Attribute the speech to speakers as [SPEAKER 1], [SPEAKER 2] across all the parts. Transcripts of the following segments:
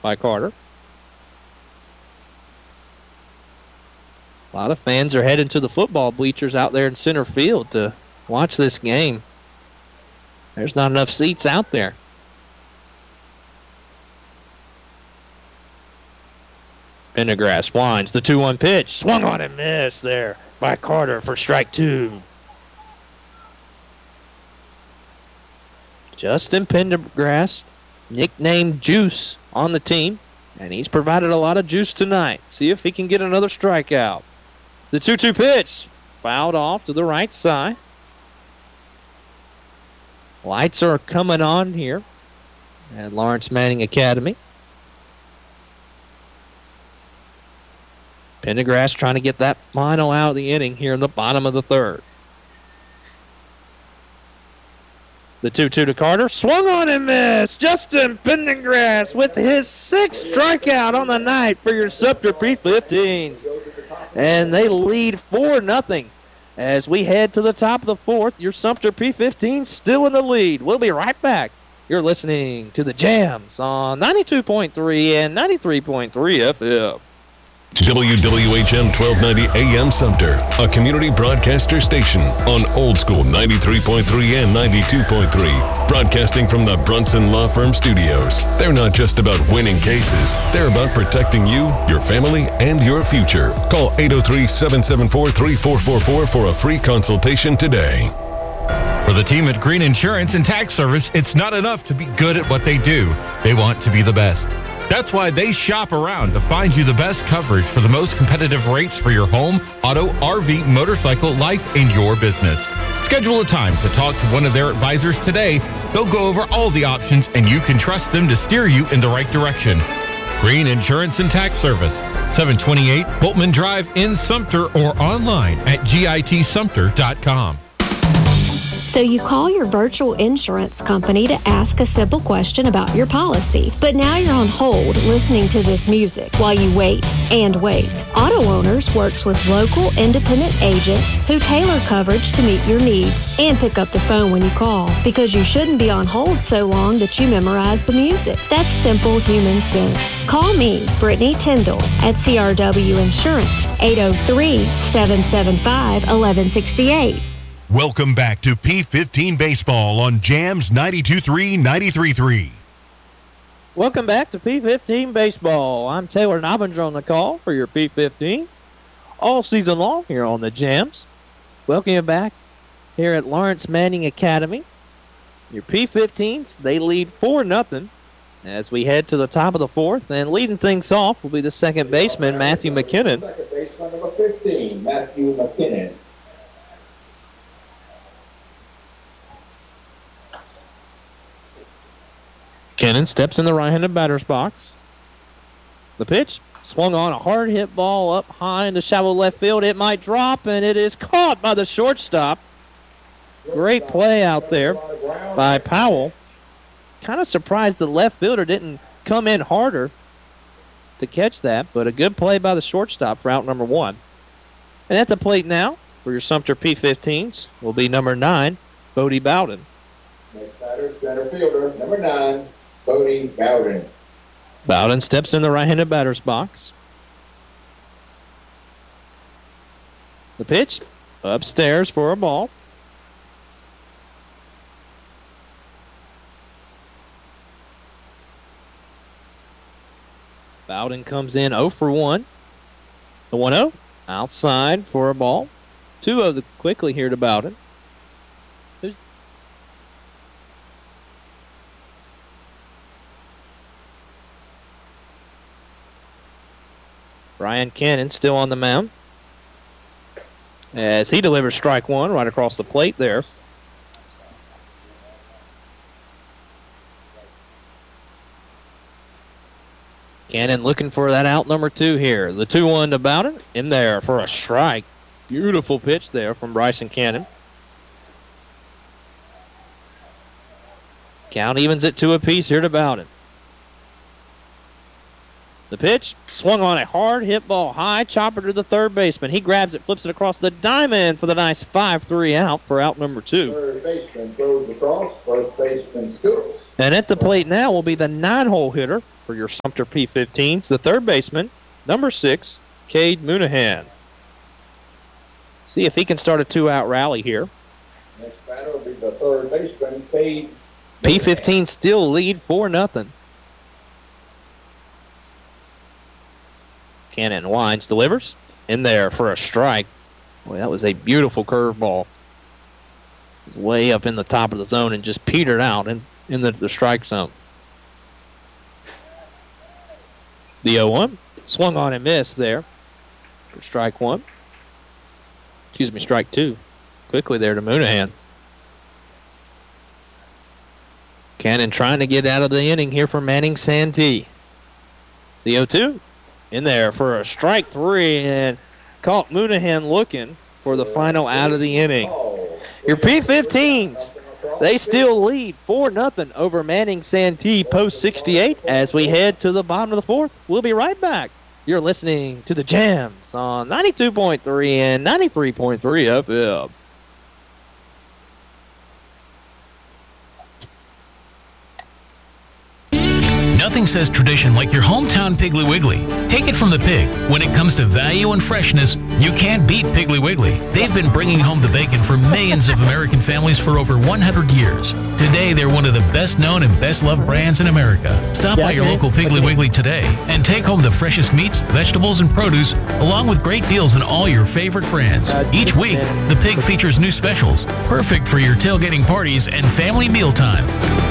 [SPEAKER 1] by Carter. A lot of fans are heading to the football bleachers out there in center field to watch this game. There's not enough seats out there. Pendergrass winds the 2-1 pitch. Swung on and missed there by Carter for strike 2. Justin Pendergrass, nicknamed Juice on the team, and he's provided a lot of juice tonight. See if he can get another strikeout. The 2-2 pitch fouled off to the right side. Lights are coming on here at Lawrence Manning Academy. Pendergrass trying to get that final out of the inning here in the bottom of the third. The 2-2 to Carter. Swung on and missed. Justin Pendergrass with his 6th strikeout on the night for your Sumter P-15s. And they lead 4-0 as we head to the top of the fourth. Your Sumter P-15s still in the lead. We'll be right back. You're listening to the Jams on 92.3 and 93.3 FM.
[SPEAKER 2] WWHM 1290 AM Sumter, a community broadcaster station on Old School 93.3 and 92.3. Broadcasting from the Brunson Law Firm Studios. They're not just about winning cases. They're about protecting you, your family, and your future. Call 803-774-3444 for a free consultation today.
[SPEAKER 3] For the team at Green Insurance and Tax Service, it's not enough to be good at what they do. They want to be the best. That's why they shop around to find you the best coverage for the most competitive rates for your home, auto, RV, motorcycle, life, and your business. Schedule a time to talk to one of their advisors today. They'll go over all the options, and you can trust them to steer you in the right direction. Green Insurance and Tax Service, 728 Boltman Drive in Sumter, or online at gitsumter.com.
[SPEAKER 4] So you call your virtual insurance company to ask a simple question about your policy. But now you're on hold listening to this music while you wait and wait. Auto Owners works with local independent agents who tailor coverage to meet your needs and pick up the phone when you call, because you shouldn't be on hold so long that you memorize the music. That's simple human sense. Call me, Brittany Tyndall, at CRW Insurance, 803-775-1168.
[SPEAKER 5] Welcome back to P15 Baseball on Jams 92.3, 93.3.
[SPEAKER 1] Welcome back to P15 Baseball. I'm Taylor Nobbinger on the call for your P15s all season long here on the Jams. Welcome you back here at Lawrence Manning Academy. Your P15s, they lead 4-0 as we head to the top of the fourth. And leading things off will be the second baseman, Matthew McKinnon.
[SPEAKER 6] Second baseman number 15, Matthew McKinnon.
[SPEAKER 1] McKinnon steps in the right-handed batter's box. The pitch swung on, a hard hit ball up high into shallow left field. It might drop, and it is caught by the shortstop. Great play out there by Powell. Kind of surprised the left fielder didn't come in harder to catch that, but a good play by the shortstop for out number 1. And at the plate now for your Sumter P15s will be number 9, Bodie Bowden.
[SPEAKER 6] Next batter, center fielder, number 9, Bodie Bowden.
[SPEAKER 1] Bowden steps in the right-handed batter's box. The pitch upstairs for a ball. Bowden comes in 0 for 1. The 1-0 outside for a ball. 2-0 quickly here to Bowden. Brian Cannon still on the mound as he delivers strike 1 right across the plate there. Cannon looking for that out number 2 here. The 2-1 to Bowden in there for a strike. Beautiful pitch there from Bryson Cannon. Count evens it 2 apiece here to Bowden. The pitch swung on a hard hit ball, high chopper to the third baseman. He grabs it, flips it across the diamond for the nice 5-3 out for out number 2.
[SPEAKER 6] Third baseman throws across, first baseman scoops.
[SPEAKER 1] And at the plate now will be the 9-hole hitter, for your Sumter P-15s. The third baseman, number 6, Cade Moonahan. See if he can start a 2-out rally here.
[SPEAKER 6] Next batter will be the third baseman, Cade.
[SPEAKER 1] P-15 still lead 4-0. Cannon winds, delivers. In there for a strike. Boy, that was a beautiful curveball. It was way up in the top of the zone and just petered out in the strike zone. The 0-1. Swung on and missed there for strike 1. Excuse me, strike 2. Quickly there to Moonahan. Cannon trying to get out of the inning here for Manning Santee. The 0-2. In there for a strike 3 and caught Moonahan looking for the final out of the inning. Your P-15s, they still lead 4-0 over Manning Santee post 68 as we head to the bottom of the fourth. We'll be right back. You're listening to the Jams on 92.3 and 93.3 FM.
[SPEAKER 7] Nothing says tradition like your hometown Piggly Wiggly. Take it from the pig. When it comes to value and freshness, you can't beat Piggly Wiggly. They've been bringing home the bacon for millions of American families for over 100 years. Today, they're one of the best-known and best-loved brands in America. Stop by your local Piggly Wiggly today and take home the freshest meats, vegetables, and produce, along with great deals on all your favorite brands. Each week, the pig features new specials, perfect for your tailgating parties and family mealtime.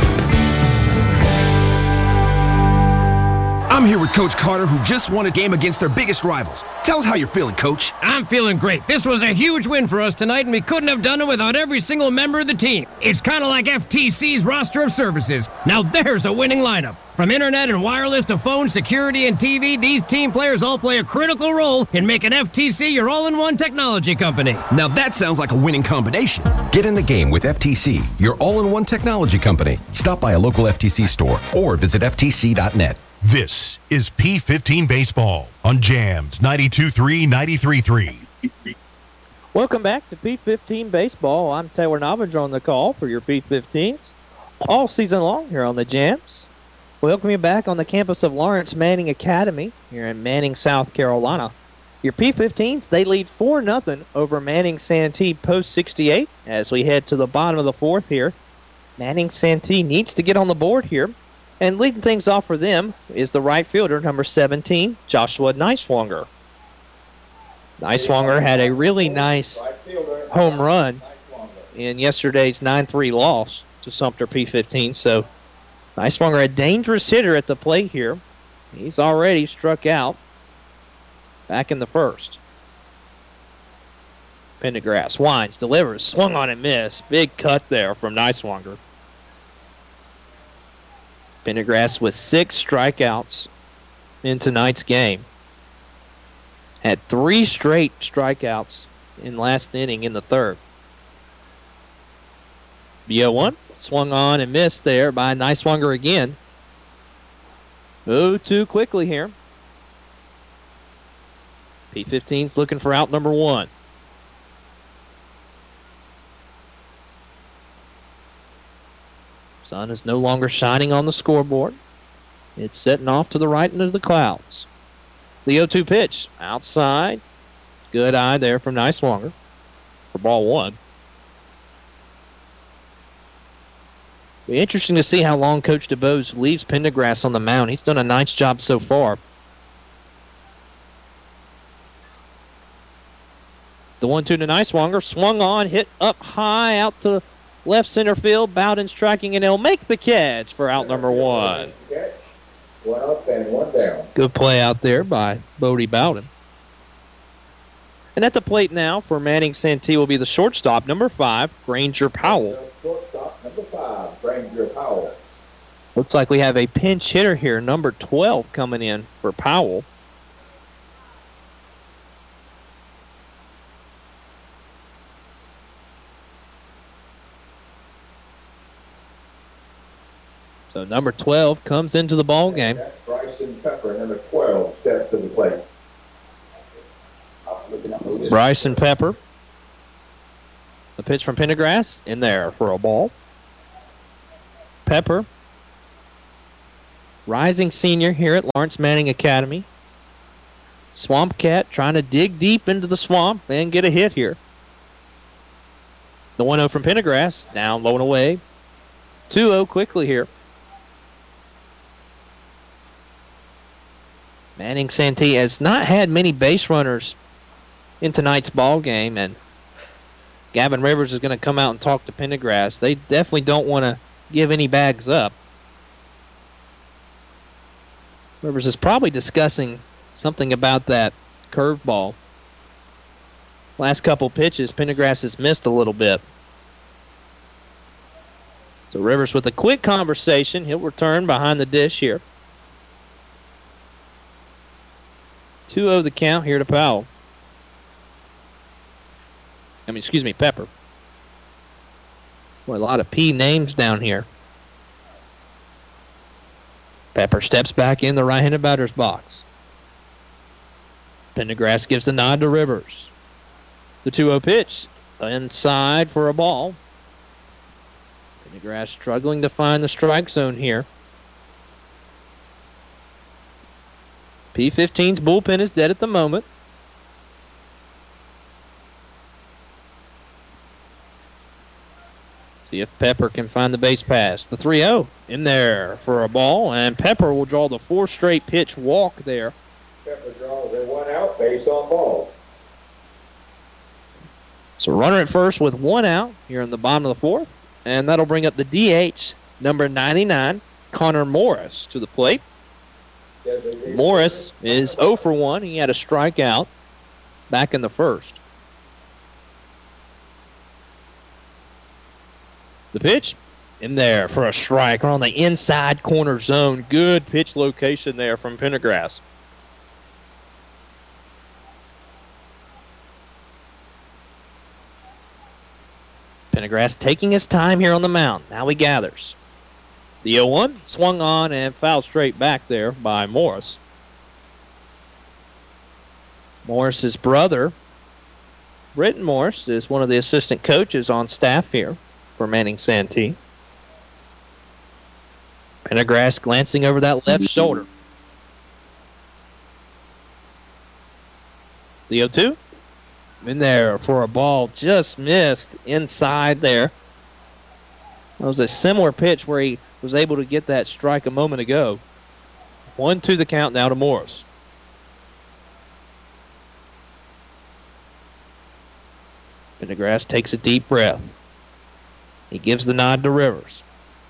[SPEAKER 8] I'm here with Coach Carter, who just won a game against their biggest rivals. Tell us how you're feeling, Coach.
[SPEAKER 9] I'm feeling great. This was a huge win for us tonight, and we couldn't have done it without every single member of the team. It's kind of like FTC's roster of services. Now there's a winning lineup. From internet and wireless to phone, security, and TV, these team players all play a critical role in making FTC your all-in-one technology company.
[SPEAKER 8] Now that sounds like a winning combination.
[SPEAKER 10] Get in the game with FTC, your all-in-one technology company. Stop by a local FTC store or visit ftc.net.
[SPEAKER 5] This is P15 Baseball on Jams 92.3, 93.3.
[SPEAKER 1] Welcome back to P15 Baseball. I'm Taylor Nobbage on the call for your P15s all season long here on the Jams. Welcome you back on the campus of Lawrence Manning Academy here in Manning, South Carolina. Your P15s, they lead 4-0 over Manning Santee post 68 as we head to the bottom of the fourth here. Manning Santee needs to get on the board here. And leading things off for them is the right fielder, number 17, Joshua Neiswanger. Neiswanger had a really nice home run in yesterday's 9-3 loss to Sumter P-15. So Neiswanger, a dangerous hitter at the plate here. He's already struck out back in the first. Pendergrass winds, delivers, swung on and missed. Big cut there from Neiswanger. Pendergrass with 6 strikeouts in tonight's game. Had 3 straight strikeouts in last inning in the third. The 0-1 swung on and missed there by Neiswanger again. 0-2 quickly here. P-15's looking for out number 1. Sun is no longer shining on the scoreboard. It's setting off to the right into the clouds. The 0-2 pitch outside. Good eye there from Neiswanger for ball 1. Be interesting to see how long Coach DeBose leaves Pendergrass on the mound. He's done a nice job so far. The 1-2 to Neiswanger, swung on, hit up high out to left center field. Bowden striking, and he'll make the catch for out number 1.
[SPEAKER 6] 1 up and 1 down.
[SPEAKER 1] Good play out there by Bodie Bowden. And at the plate now for Manning Santee will be the shortstop, number 5, Granger Powell.
[SPEAKER 6] Shortstop, number 5, Granger Powell.
[SPEAKER 1] Looks like we have a pinch hitter here, number 12, coming in for Powell. So number 12 comes into the ball game.
[SPEAKER 6] Bryson Pepper, number 12, steps to the plate.
[SPEAKER 1] Bryson Pepper. The pitch from Pendergrass in there for a ball. Pepper rising senior here at Lawrence Manning Academy. Swamp Cat trying to dig deep into the swamp and get a hit here. The 1-0 from Pendergrass, down low and away. 2-0 quickly here. Manning Santee has not had many base runners in tonight's ball game, and Gavin Rivers is going to come out and talk to Pendergrass. They definitely don't want to give any bags up. Rivers is probably discussing something about that curveball. Last couple pitches, Pendergrass has missed a little bit. So Rivers with a quick conversation. He'll return behind the dish here. 2-0 the count here to Powell. Pepper. Boy, a lot of P names down here. Pepper steps back in the right-handed batter's box. Pendergrass gives the nod to Rivers. The 2-0 pitch inside for a ball. Pendergrass struggling to find the strike zone here. P15's bullpen is dead at the moment. See if Pepper can find the base pass. The 3-0 in there for a ball, and Pepper will draw the 4 straight pitch walk there.
[SPEAKER 6] Pepper draws a 1 out, base on ball.
[SPEAKER 1] So runner at first with 1 out here in the bottom of the 4th, and that'll bring up the DH, number 99, Connor Morris, to the plate. Morris is 0 for 1. He had a strikeout back in the 1st. The pitch in there for a strike on the inside corner zone. Good pitch location there from Pendergrass. Pendergrass taking his time here on the mound. Now he gathers. The 0-1 swung on and fouled straight back there by Morris. Morris's brother, Britton Morris, is one of the assistant coaches on staff here for Manning Santee. Pendergrass glancing over that left shoulder. The 0-2 in there for a ball, just missed inside there. That was a similar pitch where he was able to get that strike a moment ago. 1-2 the count now to Morris. Pendergrass takes a deep breath. He gives the nod to Rivers.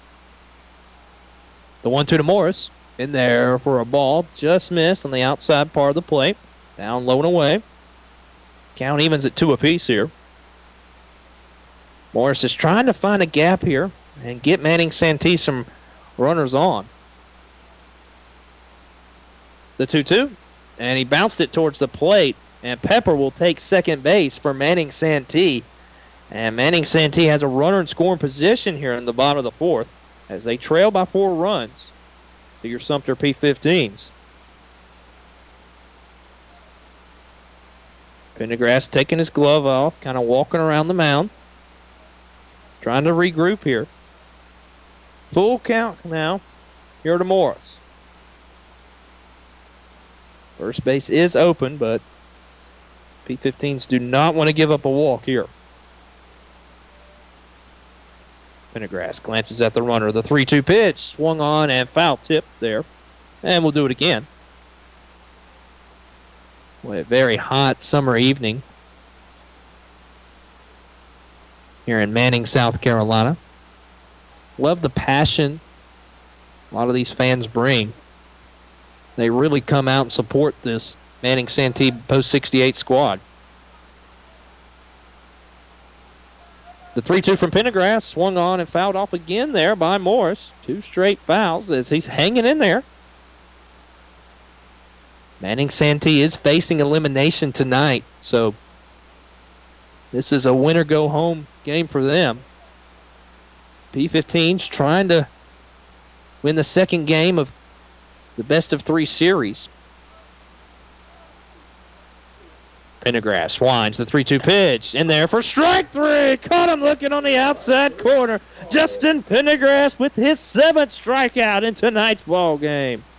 [SPEAKER 1] The 1-2 to Morris. In there for a ball. Just missed on the outside part of the plate. Down low and away. Count evens at 2 apiece here. Morris is trying to find a gap here and get Manning Santee some runners on. The 2-2. And he bounced it towards the plate. And Pepper will take second base for Manning Santee. And Manning Santee has a runner in scoring position here in the bottom of the 4th as they trail by 4 runs to your Sumter P15s. Pendergrass taking his glove off, kind of walking around the mound. Trying to regroup here. Full count now here to Morris. First base is open, but P15s do not want to give up a walk here. Pendergrass glances at the runner. The 3-2 pitch swung on and foul tip there. And we'll do it again. What a very hot summer evening here in Manning, South Carolina. Love the passion a lot of these fans bring. They really come out and support this Manning Santee post-68 squad. The 3-2 from Pendergrass swung on and fouled off again there by Morris. 2 straight fouls as he's hanging in there. Manning Santee is facing elimination tonight, so this is a win-or-go-home game for them. P15's trying to win the second game of the best-of-3 series. Pendergrass winds the 3-2 pitch. In there for strike 3. Caught him looking on the outside corner. Justin Pendergrass with his 7th strikeout in tonight's ball game.